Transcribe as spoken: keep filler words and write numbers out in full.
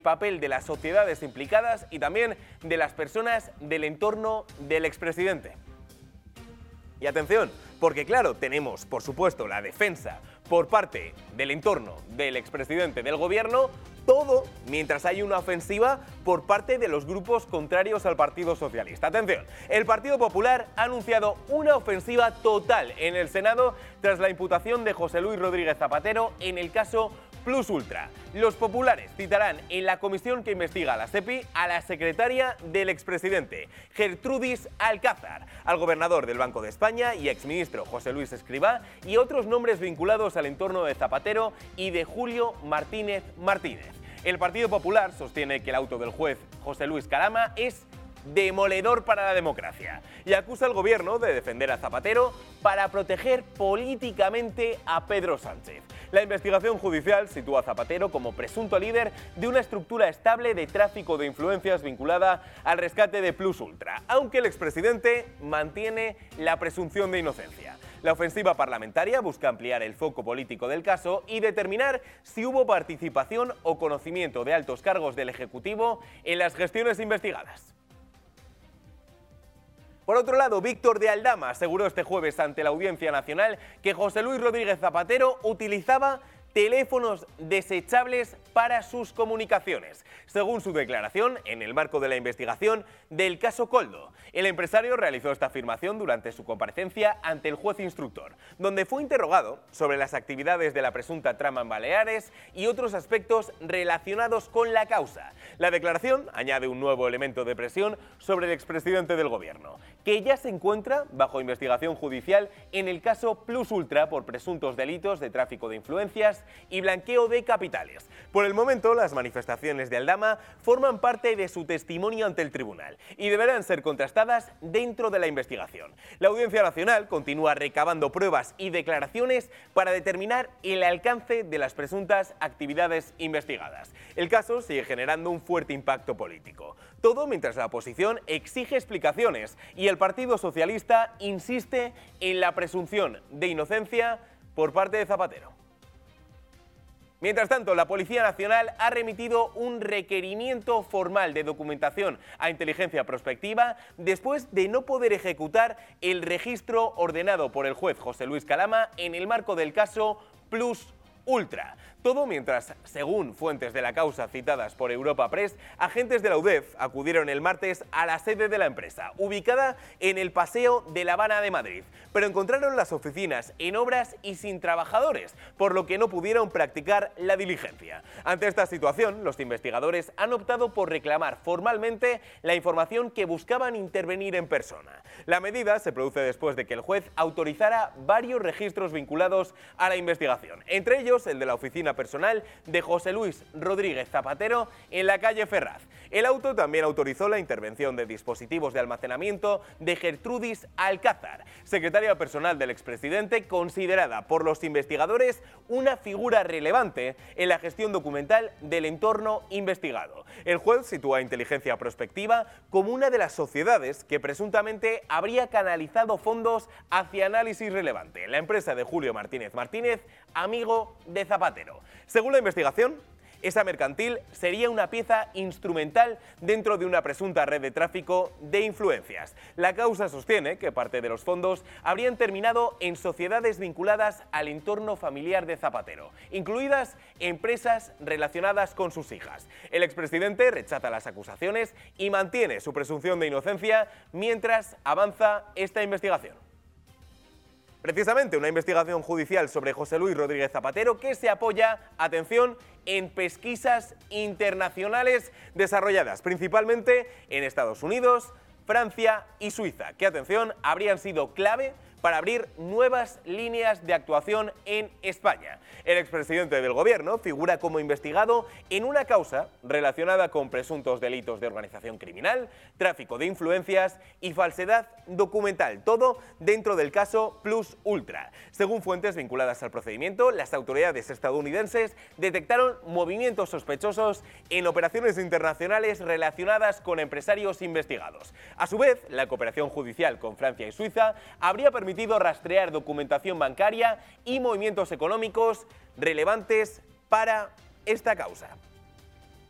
papel de las sociedades implicadas y también de las personas del entorno del expresidente. Y atención, porque claro, tenemos, por supuesto, la defensa por parte del entorno del expresidente del gobierno, todo mientras hay una ofensiva por parte de los grupos contrarios al Partido Socialista. Atención, el Partido Popular ha anunciado una ofensiva total en el Senado tras la imputación de José Luis Rodríguez Zapatero en el caso Plus Ultra. Los populares citarán en la comisión que investiga a la SEPI a la secretaria del expresidente, Gertrudis Alcázar, al gobernador del Banco de España y exministro José Luis Escrivá y otros nombres vinculados al entorno de Zapatero y de Julio Martínez Martínez. El Partido Popular sostiene que el auto del juez José Luis Calama es demoledor para la democracia y acusa al gobierno de defender a Zapatero para proteger políticamente a Pedro Sánchez. La investigación judicial sitúa a Zapatero como presunto líder de una estructura estable de tráfico de influencias vinculada al rescate de Plus Ultra, aunque el expresidente mantiene la presunción de inocencia. La ofensiva parlamentaria busca ampliar el foco político del caso y determinar si hubo participación o conocimiento de altos cargos del Ejecutivo en las gestiones investigadas. Por otro lado, Víctor de Aldama aseguró este jueves ante la Audiencia Nacional que José Luis Rodríguez Zapatero utilizaba teléfonos desechables para sus comunicaciones, según su declaración en el marco de la investigación del caso Koldo. El empresario realizó esta afirmación durante su comparecencia ante el juez instructor, donde fue interrogado sobre las actividades de la presunta trama en Baleares y otros aspectos relacionados con la causa. La declaración añade un nuevo elemento de presión sobre el expresidente del gobierno, que ya se encuentra bajo investigación judicial en el caso Plus Ultra por presuntos delitos de tráfico de influencias y blanqueo de capitales. Por el momento, las manifestaciones de Aldama forman parte de su testimonio ante el tribunal y deberán ser contrastadas dentro de la investigación. La Audiencia Nacional continúa recabando pruebas y declaraciones para determinar el alcance de las presuntas actividades investigadas. El caso sigue generando un fuerte impacto político. Todo mientras la oposición exige explicaciones y el Partido Socialista insiste en la presunción de inocencia por parte de Zapatero. Mientras tanto, la Policía Nacional ha remitido un requerimiento formal de documentación a Inteligencia Prospectiva después de no poder ejecutar el registro ordenado por el juez José Luis Calama en el marco del caso Plus Ultra. Todo mientras, según fuentes de la causa citadas por Europa Press, agentes de la U D E F acudieron el martes a la sede de la empresa, ubicada en el Paseo de La Habana de Madrid, pero encontraron las oficinas en obras y sin trabajadores, por lo que no pudieron practicar la diligencia. Ante esta situación, los investigadores han optado por reclamar formalmente la información que buscaban intervenir en persona. La medida se produce después de que el juez autorizara varios registros vinculados a la investigación, entre ellos el de la oficina personal de José Luis Rodríguez Zapatero en la calle Ferraz. El auto también autorizó la intervención de dispositivos de almacenamiento de Gertrudis Alcázar, secretaria personal del expresidente, considerada por los investigadores una figura relevante en la gestión documental del entorno investigado. El juez sitúa a Inteligencia Prospectiva como una de las sociedades que presuntamente habría canalizado fondos hacia análisis relevante, la empresa de Julio Martínez Martínez, amigo de Zapatero. Según la investigación, esa mercantil sería una pieza instrumental dentro de una presunta red de tráfico de influencias. La causa sostiene que parte de los fondos habrían terminado en sociedades vinculadas al entorno familiar de Zapatero, incluidas empresas relacionadas con sus hijas. El expresidente rechaza las acusaciones y mantiene su presunción de inocencia mientras avanza esta investigación. Precisamente una investigación judicial sobre José Luis Rodríguez Zapatero que se apoya, atención, en pesquisas internacionales desarrolladas principalmente en Estados Unidos, Francia y Suiza, que, atención, habrían sido clave para abrir nuevas líneas de actuación en España. El expresidente del gobierno figura como investigado en una causa relacionada con presuntos delitos de organización criminal, tráfico de influencias y falsedad documental, todo dentro del caso Plus Ultra. Según fuentes vinculadas al procedimiento, las autoridades estadounidenses detectaron movimientos sospechosos en operaciones internacionales relacionadas con empresarios investigados. A su vez, la cooperación judicial con Francia y Suiza habría permitido rastrear documentación bancaria y movimientos económicos relevantes para esta causa.